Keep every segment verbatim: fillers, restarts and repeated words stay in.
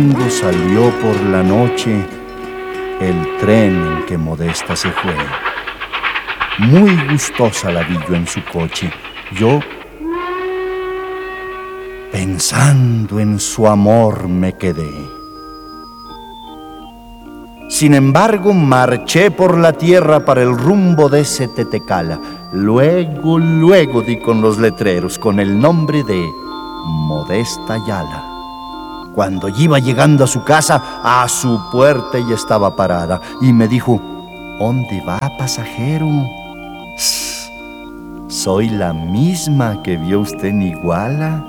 Cuando salió por la noche el tren en que Modesta se fue. Muy gustosa la vi yo en su coche. Yo, pensando en su amor, me quedé. Sin embargo, marché por la tierra para el rumbo de Setetecala. Luego, luego di con los letreros con el nombre de Modesta Ayala. Cuando iba llegando a su casa, a su puerta ella estaba parada y me dijo: ¿Dónde va, pasajero? Soy la misma que vio usted en Iguala.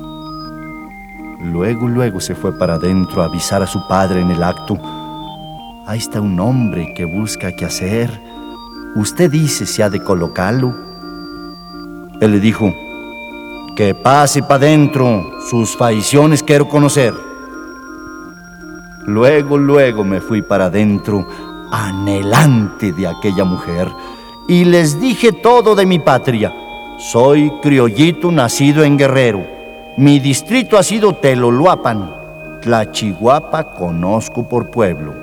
Luego, luego se fue para adentro a avisar a su padre en el acto. Ahí está un hombre que busca qué hacer. Usted dice si ha de colocarlo. Él le dijo: que pase para adentro, sus faiciones quiero conocer. Luego, luego me fui para adentro, anhelante de aquella mujer, y les dije todo de mi patria. Soy criollito nacido en Guerrero. Mi distrito ha sido Teloluapan. Tlachihuapa conozco por pueblo.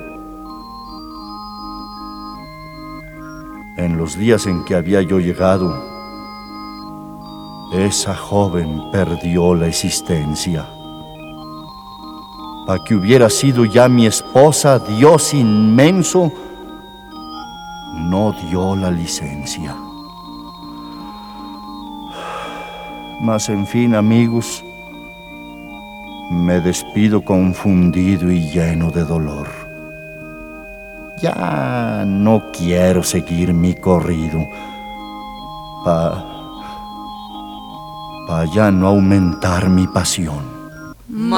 En los días en que había yo llegado, esa joven perdió la existencia. Para que hubiera sido ya mi esposa, Dios inmenso no dio la licencia. Mas en fin, amigos, me despido confundido y lleno de dolor. Ya no quiero seguir mi corrido para pa ya no aumentar mi pasión.